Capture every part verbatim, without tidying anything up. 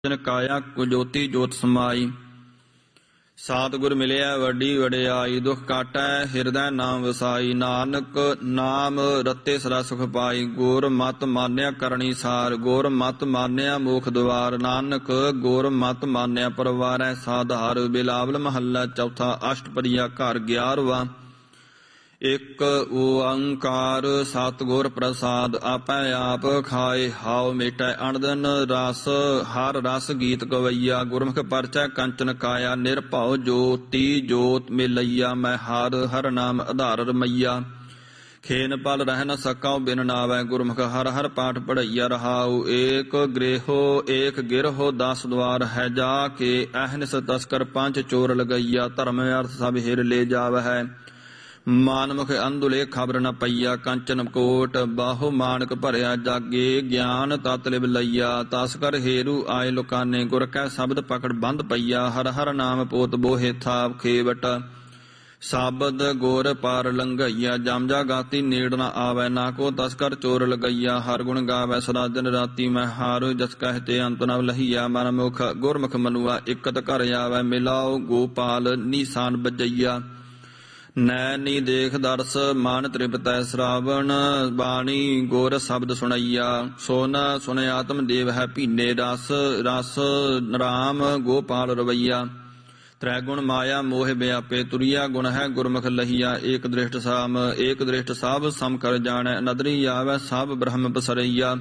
ਜਨ ਕਾਇਆ ਕੁਜੋਤੀ ਜੋਤ ਸਮਾਈ। ਸਤਿਗੁਰ ਮਿਲਿਆ ਵੱਡੀ ਵਡਿਆਈ, ਦੁਖ ਕਾਟੈ ਹਿਰਦੈ ਨਾਮ ਵਸਾਈ। ਨਾਨਕ ਨਾਮ ਰਤੇ ਸਦਾ ਸੁਖ ਪਾਈ, ਗੁਰ ਮਤਿ ਮਾਨਿਆ ਕਰਨੀ ਸਾਰ। ਗੁਰ ਮਤਿ ਮਾਨਿਆ ਮੋਖ ਦੁਆਰ, ਨਾਨਕ ਗੁਰ ਮਤਿ ਮਾਨਿਆ ਪਰਵਾਰੈ ਸਾਧਾਰ। ਬਿਲਾਵਲ ਮਹੱਲਾ ਚੌਥਾ। ਅਸ਼ਟਪਦੀਆ ਘਰ ਗਿਆਰਵਾਂ। ਇਕ ਓੰਕਾਰ ਸਤਿਗੁਰ ਪ੍ਰਸਾਦ, ਆਪੈ ਆਪ ਖਾਏ ਹਾਉ ਮੇਟੈ ਅਣਦਨ ਰਸ। ਹਰ ਰਸ ਗੀਤ ਗਵਈਆ, ਗੁਰਮੁਖ ਪਰਚੈ ਕੰਚਨ ਕਾਇਆ। ਨਿਰਭਉ ਜੋਤੀ ਜੋਤ ਮਿਲਈਆ, ਮੈਂ ਹਰ ਹਰ ਨਾਮ ਆਧਾਰ ਰਮਈਆ। ਖੇਨ ਪਲ ਰਹਿ ਨ ਸਕਉ ਬਿਨ ਨਾਵੈ, ਗੁਰਮੁਖ ਹਰ ਹਰ ਪਾਠ ਪੜ੍ਹਈਆ ਰਹਾਉ। ਏਕ ਗ੍ਰਹਿਓ ਏਕ ਗਿਰਹੋ ਦਸ ਦੁਆਰ, ਹੈ ਜਾ ਕੇ ਅਹਨਿਸ ਤਸਕਰ ਪੰਜ ਚੋਰ ਲਗਈਆ। ਧਰਮ ਅਰਥ ਸਭ ਹਿਰ ਲੈ ਜਾਵਹਿ, ਮਾਨਮੁਖ ਅੰਧੁਲੇ ਖਬਰ ਨ ਪਈਆ। ਕੰਚਨ ਕੋਟ ਬਾਹੋ ਮਾਨਕ ਭਰਿਆ, ਜਾਗੇ ਗਿਆਨ ਤਤ ਲਿਵ ਲਈਆ। ਤਸਕਰ ਹੇਰੂ ਆਏ ਲੁਕਾਨੇ, ਗੁਰ ਕੈ ਸ਼ਬਦ ਪਕੜ ਬੰਦ ਪਈਆ। ਹਰ ਹਰ ਨਾਮ ਪੋਤ ਬੋਹੇ ਥਾਪ ਖੇਵਟ, ਸ਼ਬਦ ਗੁਰ ਪਾਰ ਲੰਘਈਆ। ਜਮ ਜਾ ਗਾਤੀ ਨੇੜ ਨ ਆਵੈ, ਨਾ ਕੋ ਤਸਕਰ ਚੋਰ ਲਗਈਆ। ਹਰ ਗੁਣ ਗਾਵੈ ਸਦਾ ਦਿਨ ਰਾਤੀ, ਮੈਂ ਹਾਰ ਜਸ ਕਹਿਤੇ ਅੰਤ ਨ ਲਹੀਆ। ਮਨ ਮੁਖ ਗੁਰਮੁਖ ਮਨੁਆ, ਇਕਤ ਘਰ ਆਵੈ। ਮਿਲਾਓ ਗੋਪਾਲ ਨੀਸਾਨ ਬਜਈਆ। ਨੈਣੀ ਦੇਖ ਦਰਸ ਮਨ ਤ੍ਰਿਪਤੈ, ਸ਼ਰਾਵਣ ਬਾਣੀ ਗੁਰ ਸ਼ਬਦ ਸੁਣਈਆ। ਸੋਨ ਸੁਨ ਆਤਮ ਦੇਵ ਹੈ ਭੀਨੇ, ਰਸ ਰਸ ਰਾਮ ਗੋਪਾਲ ਰਵਈਆ। ਤ੍ਰੈ ਗੁਣ ਮਾਇਆ ਮੋਹ ਵਿਆਪੇ, ਤੁਰਿਆ ਗੁਣ ਹੈ ਗੁਰਮੁਖ ਲਹੀਆ। ਏਕ ਦ੍ਰਿਸ਼ਟ ਸਾਮ ਏਕ ਦ੍ਰਿਸ਼ਟ ਸਭ ਸਮ ਕਰ ਜਾਣੈ, ਨਦਰੀ ਆਵੈ ਸਭ ਬ੍ਰਹਮ ਬਸਰਈਆ।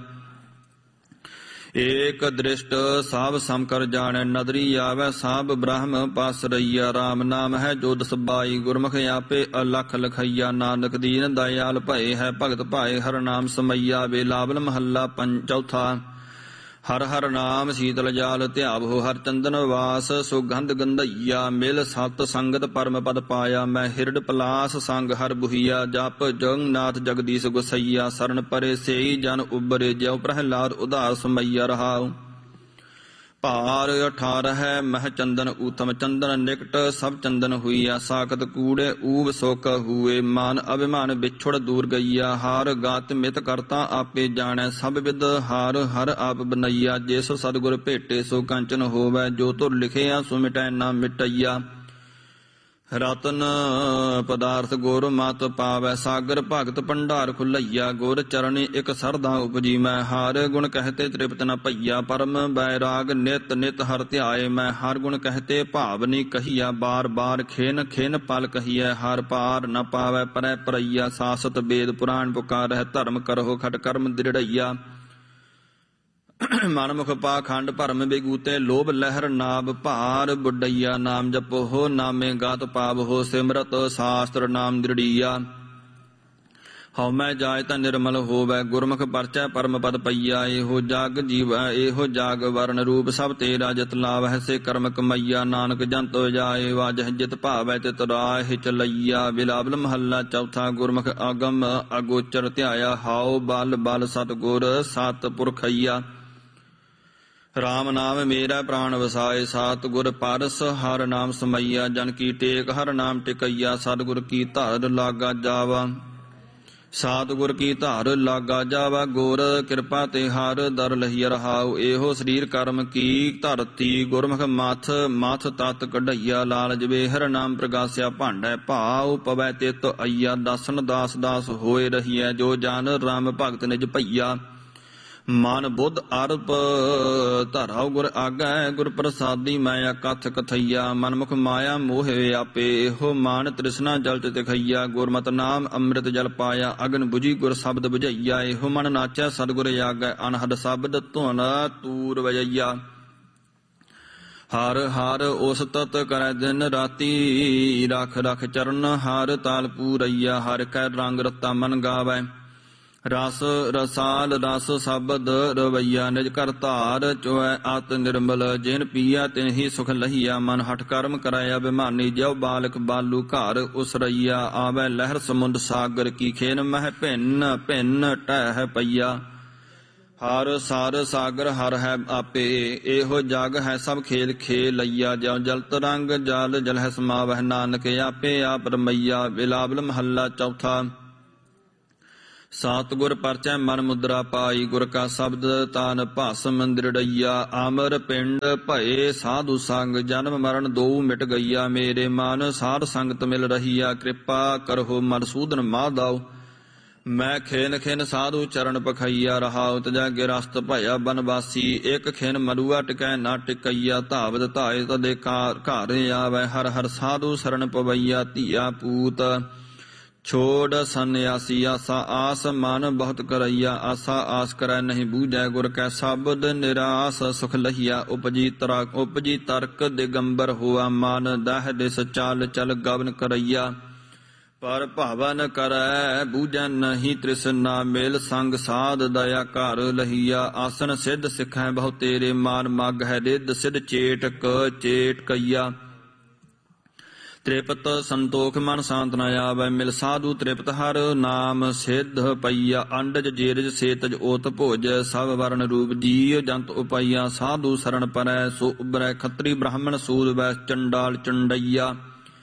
ਏਕ ਦ੍ਰਿਸ਼ਟ ਸਭ ਸਮ ਕਰ ਜਾਣੈ, ਨਦਰੀ ਆਵੈ ਸਭ ਬ੍ਰਹਮ ਪਾਸਰਈਆ। ਰਾਮ ਨਾਮ ਹੈ ਜੋਤ ਸਬਾਈ, ਗੁਰਮੁਖ ਆਪੇ ਅਲਖ ਲਖਈਆ। ਨਾਨਕ ਦੀਨ ਦਇਆਲ ਭਏ ਹੈ ਭਗਤ ਭਾਏ, ਹਰ ਨਾਮ ਸਮਈਆ। ਬਿਲਾਵਲ ਮਹੱਲਾ ਚੌਥਾ। ਹਰ ਹਰ ਨਾਮ ਸੀਤਲ ਜਾਲ, ਧਿਆਵੋ ਹਰ ਚੰਦਨ ਵਾਸ। ਸੁਗੰਧ ਗੰਧਈਆ, ਮਿਲ ਸਤ ਸੰਗਤ ਪਰਮ ਪਦ ਪਾਇਆ। ਮੈਂ ਹਿਰਡ ਪਲਾਸ ਸੰਗ ਹਰ ਬੁਹੀਆ, ਜਪ ਜਗਨਨਾਥ ਜਗਦੀਸ਼ ਗੁਸਈਆ। ਸਰਨ ਪਰੇ ਸੇਈ ਜਨ ਉਬਰੇ, ਜਿਉ ਪ੍ਰਹਿਲਾਦ ਉਦਾਸ ਮਈਆ ਰਹਾਉ। ਭਾਰ ਅਠਾਰਹ ਮਹ ਚੰਦਨ ਊਤਮ, ਚੰਦਨ ਨਿਕਟ ਸਭ ਚੰਦਨ ਹੋਈਆ। ਸਾਕਤ ਕੂੜੇ ਊਬ ਸੁਖ ਹੂਏ, ਮਨ ਅਭਿਮਾਨ ਵਿਛੁੜ ਦੂਰ ਗਈਆ। ਹਾਰ ਗਾਤ ਮਿਤ ਕਰਤਾ ਆਪੇ ਜਾਣੈ, ਸਭ ਵਿਦ ਹਾਰ ਹਰ ਆਪ ਬਨਈਆ। ਜਿਸ ਸਤਿਗੁਰ ਭੇਟੇ ਸੋ ਕੰਚਨ ਹੋਵੈ, ਜੋ ਤੁਰ ਲਿਖਿਆ ਸੋ ਮਿਟੈ ਨਾ ਮਿਟਈਆ। ਰਤਨ ਪਦਾਰਥ ਗੁਰ ਮਤਿ ਪਾਵੈ, ਸਾਗਰ ਭਗਤ ਭੰਡਾਰ ਖੁਲਈਆ। ਗੁਰ ਚਰਣੀ ਇਕ ਸਰਧਾ ਉਪਜੀ, ਮੈਂ ਹਰ ਗੁਣ ਕਹਿਤੇ ਤ੍ਰਿਪਤ ਨ ਭਈਆ। ਪਰਮ ਬੈਰਾਗ ਨਿਤ ਨਿਤ ਹਰ ਧਿਆਏ, ਮੈਂ ਹਰ ਗੁਣ ਕਹਿਤੇ ਭਾਵਨੀ ਕਹੀਆ। ਬਾਰ ਬਾਰ ਖਿਨ ਖਿਨ ਪਲ ਕਹੀਐ, ਹਰ ਪਾਰ ਨ ਪਾਵੈ ਪਰੈ ਪਰਈਆ। ਸਾਸਤ ਵੇਦ ਪੁਰਾਣ ਪੁਕਾਰਹਿ, ਧਰਮ ਕਰਹੁ ਖਟ ਕਰਮ ਦ੍ਰਿੜਈਆ। ਮਨਮੁਖ ਪਾਖੰਡ ਭਰਮ ਬੇਗੂਤੇ, ਲੋਭ ਲਹਿਰ ਨਾਭ ਭਾਰ ਬੁੱਢਈਆ। ਨਾਮ ਜਪੋ ਨਾਮੇ ਗਾਤ ਪਾਵਹੁ, ਸਿਮਰਤ ਸ਼ਾਸਤਰ ਨਾਮ ਦ੍ਰਿੜੀਆ। ਹਉਮੈ ਜਾਇ ਤਾਂ ਨਿਰਮਲ ਹੋਵੈ, ਗੁਰਮੁਖ ਪਰਚੈ ਪਰਮ ਪਦ ਪਈਆ। ਇਹੋ ਜਗ ਜੀਵ ਇਹੋ ਜਗ ਵਰਨ ਰੂਪ, ਸਭ ਤੇਰਾ ਜਿਤ ਲਾਵਹਿ ਸੇ ਕਰਮ ਕਮਈਆ। ਨਾਨਕ ਜੰਤ ਜਾਏ ਵਾਜਹਿ, ਜਿਤ ਭਾਵੈ ਤਿਤ ਰਾਹਿ ਚਲਈਆ। ਬਿਲਾਵਲ ਮਹੱਲਾ ਚੌਥਾ। ਗੁਰਮੁਖ ਆਗਮ ਅਗੋਚਰ ਧਿਆਇਆ, ਹਾਉ ਬਲ ਬਲ ਸਤਿਗੁਰ ਸਤ ਪੁਰਖਈਆ। ਰਾਮ ਨਾਮ ਮੇਰਾ ਪ੍ਰਾਣ ਵਸਾਏ, ਸਤਿਗੁਰ ਪਰਸ ਹਰ ਨਾਮ ਸਮਈਆ। ਜਨ ਕੀ ਟੇਕ ਹਰ ਨਾਮ ਟਿਕਈਆ, ਸਤਿਗੁਰ ਕੀ ਧਰ ਲਾਗਾ ਜਾਵਾ। ਸਤਿਗੁਰ ਕੀ ਧਰ ਲਾਗਾ ਜਾਵਾ, ਗੁਰ ਕਿਰਪਾ ਤੇ ਹਰ ਦਰ ਲਹੀਆ ਰਹਾਉ। ਇਹੋ ਸਰੀਰ ਕਰਮ ਕੀ ਧਰਤੀ, ਗੁਰਮੁਖ ਮਥ ਮਥ ਤਤ ਕਢਈਆ। ਲਾਲਜ ਵੇ ਹਰ ਨਾਮ ਪ੍ਰਗਾਸਿਆ, ਭਾਂਡੈ ਭਾਉ ਪਵੈ ਤਿਤ ਅਈਆ। ਦਾਸਨ ਦਾਸ ਦਾਸ ਹੋਏ ਰਹੀਐ, ਜੋ ਜਨ ਰਾਮ ਭਗਤ ਨਿਜ ਭਈਆ। ਮਨ ਬੁੱਧ ਅਰਪ ਧਰਾਉ ਗੁਰ ਆਗੈ, ਗੁਰ ਪ੍ਰਸਾਦੀ ਮੈਂ ਕਥ ਕਥਈਆ। ਮਨਮੁਖ ਮਾਇਆ ਮੋਹ ਵਿਆਪੇ, ਇਹੋ ਮਾਨ ਤ੍ਰਿਸ਼ਨਾ ਜਲ ਚ ਤਿਖਈਆ। ਗੁਰਮਤਿ ਨਾਮ ਅੰਮ੍ਰਿਤ ਜਲ ਪਾਇਆ, ਅਗਨ ਬੁਝੀ ਗੁਰ ਸ਼ਬਦ ਬੁਝਈਆ। ਇਹੋ ਮਨ ਨਾਚੈ ਸਤਿਗੁਰ ਆਗੈ, ਅਨਹਦ ਸ਼ਬਦ ਧੁਨ ਤੂਰ ਵਜਈਆ। ਹਰ ਹਰ ਉਸਤਤ ਕਰੈ ਦਿਨ ਰਾਤੀ, ਰਖ ਰਖ ਚਰਨ ਹਰ ਤਾਲ ਪੂਰਈਆ। ਹਰ ਕੈ ਰੰਗ ਰਤਾ ਮਨ ਗਾਵੈ, ਰਸ ਰਸਾਲ ਰਸ ਸ਼ਬਦ ਰਵਈਆ। ਨਿਜ ਘਰ ਧਾਰ ਚੋਐ ਅਤ ਨਿਰਮਲ, ਜਿਨ ਪੀਆ ਤਿਨ ਹੀ ਸੁਖ ਲਹੀਆ। ਮਨ ਹਠ ਕਰਮ ਕਰੈ ਅਭਿਮਾਨੀ, ਜਿਉ ਬਾਲਕ ਬਾਲੂ ਘਰ ਉਸਰਈਆ। ਆਵੈ ਲਹਿਰ ਸਮੁੰਦ ਸਾਗਰ ਕੀ, ਖੇਨ ਮਹਿ ਭਿੰਨ ਭਿੰਨ ਟਹਿ ਪਈਆ। ਹਰ ਸਰ ਸਾਗਰ ਹਰ ਹੈ ਆਪੇ, ਇਹੋ ਜਗ ਹੈ ਸਭ ਖੇਲ ਖੇਲਈਆ। ਜਿਉ ਜਲ ਤਰੰਗ ਜਲ ਜਲਹਿ ਸਮਾਵਹਿ, ਨਾਨਕ ਆਪੇ ਆਪ ਰਮਈਆ। ਬਿਲਾਵਲ ਮਹੱਲਾ ਚੌਥਾ। ਸਤਿਗੁਰ ਪਰਚੈ ਮਨ ਮੁਦਰਾ ਪਾਈ, ਗੁਰ ਕਾ ਸ਼ਬਦ ਤਾਨ ਭਸਮ ਦ੍ਰਿੜਈਆ। ਅਮਰ ਪਿੰਡ ਭਏ ਸਾਧੂ ਸੰਗ, ਜਨਮ ਮਰਨ ਦੋਊ ਮਿਟ ਗਈਆ। ਮੇਰੇ ਮਨ ਸਾਧ ਸੰਗਤ ਮਿਲ ਰਹੀਆ, ਕਿਰਪਾ ਕਰਹੁ ਮਧੂਸੂਦਨ ਮਾਧਵ। ਮੈਂ ਖੇਨ ਖੇਨ ਸਾਧੂ ਚਰਨ ਪਖਈਆ, ਰਹਾਉ ਤਜਾ ਗਿਰਸਤ ਭਇਆ ਬਨਵਾਸੀ। ਇਕ ਖੇਨ ਮਲੂਆ ਟਿਕੈ ਨਾ ਟਿਕਈਆ, ਧਾਵਤ ਧਾਏ ਤਦੇ ਘਰ ਆਵੈ। ਹਰ ਹਰ ਸਾਧੂ ਸਰਣ ਪਵਈਆ, ਧੀਆ ਪੂਤ ਛੋੜ ਸੰਨਿਆਸੀ। ਆਸਾ ਆਸ ਮਨ ਬਹੁਤ ਕਰਈਆ, ਆਸਾ ਆਸ ਕਰੈ ਨਹੀਂ ਬੂਝੈ। ਗੁਰ ਕੈ ਸ਼ਬਦ ਨਿਰਾਸ ਸੁਖ ਲਹੀਆ, ਉਪਜੀ ਤਰਕ ਉਪਜੀ ਤਰਕ ਦਿਗੰਬਰ ਹੋਆ। ਮਨ ਦਹਿ ਦਿਸ ਚਾਲ ਚਲ ਗਵਨ ਕਰਈਆ, ਪਰ ਭਾਵਨ ਕਰੈ ਬੂਝੈ ਨਹੀਂ ਤ੍ਰਿਸ਼ਨਾ। ਮਿਲ ਸੰਗ ਸਾਧ ਦਇਆ ਘਰ ਲਹੀਆ, ਆਸਨ ਸਿੱਧ ਸਿੱਖੈ ਬਹੁ ਤੇਰੇ। ਮਾਨ ਮਗ ਹੈ ਰਿੱਧ ਸਿੱਧ ਚੇਟਕ ਚੇਟ ਕਈਆ। ਤ੍ਰਿਪਤ ਸੰਤੋਖ ਮਨ ਸ਼ਾਂਤ ਨ ਆਵੈ, ਮਿਲ ਸਾਧੂ ਤ੍ਰਿਪਤ ਹਰ ਨਾਮ ਸਿੱਧ ਪਈਆ। ਅੰਡਜ ਜੇਰਜ ਸੇਤਜ ਓਤ ਭੋਜ, ਸਭ ਵਰਨ ਰੂਪ ਜੀਅ ਜੰਤ ਉਪਈਆ। ਸਾਧੂ ਸਰਣ ਪਰੈ ਸੋ ਉਬਰੈ, ਖੱਤਰੀ ਬ੍ਰਾਹਮਣ ਸੂਦ ਵੈ ਚੰਡਾਲ ਚੰਡਈਆ।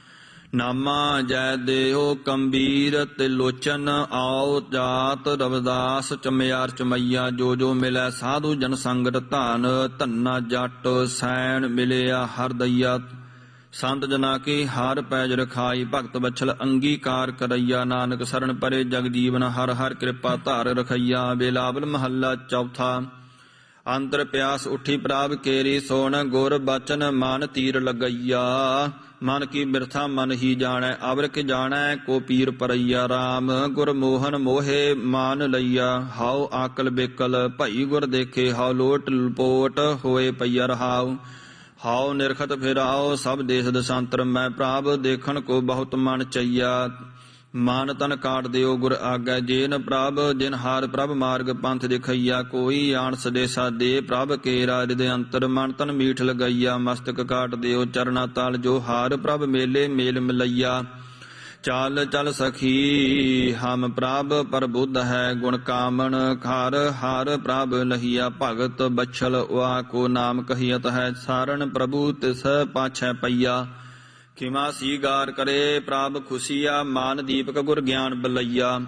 ਨਾਮਾ ਜੈ ਦੇਹੋ ਕੰਬੀਰ ਤਿਲੋਚਨ, ਆਓ ਜਾਤ ਰਵਿਦਾਸ ਚਮਿਆਰ ਚਮਈਆ। ਜੋ ਜੋ ਮਿਲੈ ਸਾਧੂ ਜਨ ਸੰਗਤ ਧਾਨ, ਧੰਨਾ ਜੱਟ ਸੈਣ ਮਿਲਿਆ ਹਰ ਦਈਆ। ਸੰਤ ਜਨਾ ਕੀ ਹਾਰ ਪੈਜ ਰਖਾਈ, ਭਗਤ ਬਛਲ ਅੰਗੀਕਾਰ ਕਰਈਆ। ਨਾਨਕ ਸਰਣ ਪਰੇ ਜਗ ਜੀਵਨ, ਹਰ ਹਰ ਕਿਰਪਾ ਧਾਰ ਰਖਈਆ। ਬਿਲਾਵਲ ਮਹੱਲਾ ਚੌਥਾ। ਅੰਤਰ ਪਿਆਸ ਉੱਠੀ ਪ੍ਰਾਪ ਕੇਰੀ, ਸੋਣ ਗੁਰ ਬਚਨ ਮਨ ਤੀਰ ਲਗਈਆ। ਮਨ ਕੀ ਬਿਰਥਾ ਮਨ ਹੀ ਜਾਣੈ, ਅਵਰ ਕਿ ਜਾਣੈ ਕੋ ਪੀਰ ਪਰਈਆ। ਰਾਮ ਗੁਰ ਮੋਹਨ ਮੋਹੇ ਮਾਨ ਲਈਆ, ਹਾਉ ਆਕਲ ਬੇਕਲ ਭਈ ਗੁਰ ਦੇਖੇ। ਹਾਉ ਲੋਟ ਲਪੋਟ ਹੋਏ ਪਈਆ, ਰਹਾਉ ਹਾਉ ਨਿਰਖਤ ਫਿਰਾਓ ਸਭ ਦੇਸ ਦਸਾਂਤਰ। ਮੈਂ ਪ੍ਰਾਪ ਦੇਖਣ ਕੋ ਬਹੁਤ ਮਨ ਚਈਆ, ਮਨ ਤਨ ਕਾਟ ਦਿਓ ਗੁਰ ਆਗੈ। ਜੇਨ ਪ੍ਰਭ ਜਿਨ ਹਾਰ ਪ੍ਰਭ ਮਾਰਗ ਪੰਥ ਦਿਖਈਆ। ਕੋਈ ਆਣ ਸਦੇਸਾ ਦੇ ਪ੍ਰਭ ਕੇਰਾ, ਹਿਰਦੇ ਅੰਤਰ ਮਨ ਤਨ ਮੀਠ ਲਗਈਆ। ਮਸਤਕ ਕਾਟ ਦਿਓ ਚਰਨਾ ਤਲ, ਜੋ ਹਾਰ ਪ੍ਰਭ ਮੇਲੇ ਮੇਲ ਮਿਲਈਆ। ਚਾਲ ਚਲ ਸਖੀ ਹਮ ਪ੍ਰਭ ਪ੍ਰਬੁੱਧ ਹੈ, ਗੁਣ ਕਾਮਣ ਖਾਰ ਹਾਰ ਪ੍ਰਭ ਲਹੀਆ। ਭਗਤ ਬਛਲ ਵਾ ਕੋ ਨਾਮ ਕਹੀਅਤ ਹੈ, ਸਾਰਨ ਪ੍ਰਭੂ ਤਿਸ ਪਾਛੈ ਪਈਆ। ਖਿਮਾ ਸੀਗਾਰ ਕਰੇ ਪ੍ਰਭ ਖੁਸ਼ੀਆ, ਮਾਨ ਦੀਪਕ ਗੁਰ ਗਿਆਨ ਬਲਈਆ।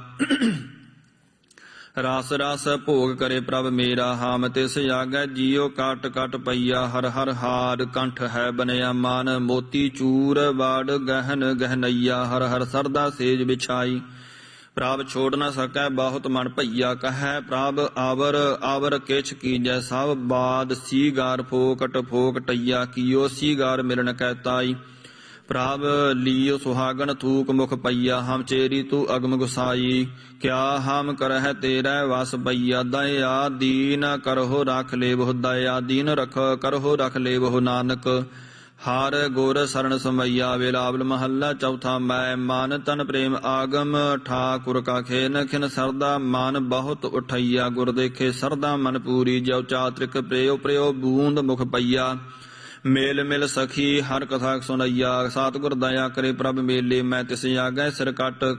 ਰਸ ਰਸ ਭੋਗ ਕਰੇ ਪ੍ਰਭ ਮੇਰਾ, ਹਾਮ ਤਿਸ ਆਗੈ ਜੀਉ ਕਟ ਕਟ ਪਈਆ। ਹਰ ਹਰ ਹਾਰ ਕੰਠ ਹੈ ਬਨਿਆ, ਮਨ ਮੋਤੀ ਚੂਰ ਵਾੜ ਗਹਿਨ ਗਹਿਨਈਆ। ਹਰ ਹਰ ਸਰਦਾ ਸੇਜ ਵਿਛਾਈ, ਪ੍ਰਭ ਛੋੜ ਨ ਸਕੈ ਬਹੁਤ ਮਨ ਭਈਆ। ਕਹੈ ਪ੍ਰਭ ਆਵਰ ਆਵਰ ਕਿਛ ਕੀਜੈ, ਸਭ ਬਾਦ ਸੀਗਾਰ ਫੋਕਟ ਫੋਕਟਈਆ। ਕੀਓ ਸੀਗਾਰ ਮਿਲਣ ਕੈ ਤਾਈ, ਪ੍ਰਭ ਲੀਓ ਸੁਹਾਗਣ ਥੂਕ ਮੁਖ ਪਈਆ। ਹਮ ਚੇਰੀ ਤੂ ਅਗਮ ਗੁਸਾਈ, ਕਿਆ ਹਮ ਕਰਹਿ ਤੇਰੈ ਵਸ ਪਈਆ। ਦਇਆ ਦੀਨ ਕਰਹੁ ਰਖ ਲੇਵਹੁ, ਦਇਆ ਦੀਨ ਰਖ ਕਰਹੁ ਰਖ ਲੇਵਹੁ। ਨਾਨਕ ਹਰ ਗੁਰ ਸਰਣ ਸਮਈਆ। ਬਿਲਾਵਲ ਮਹੱਲਾ ਚੌਥਾ। ਮੈਂ ਮਨ ਤਨ ਪ੍ਰੇਮ ਆਗਮ, ਠਾਕੁਰ ਕਾ ਖੇਨ ਖਿਨ ਸਰਦਾ। ਮਨ ਬਹੁਤ ਉਠਈਆ, ਗੁਰ ਦੇਖੇ ਸਰਦਾ ਮਨ ਪੂਰੀ। ਜਉ ਚਾਤ੍ਰਿਕ ਪ੍ਰੇਉ ਪ੍ਰੇਉ ਬੂੰਦ ਮੁਖ ਪਈਆ। ਮੇਲ ਮਿਲ ਸਖੀ ਹਰ ਕਥਾ ਸੁਣਈਆ। ਸਤਿਗੁਰ ਦਇਆ ਕਰੇ ਪ੍ਰਭ ਮੇਲੇ, ਮੈਂ ਤਿਸ ਆਗੈ ਸਿਰ ਕੱਟ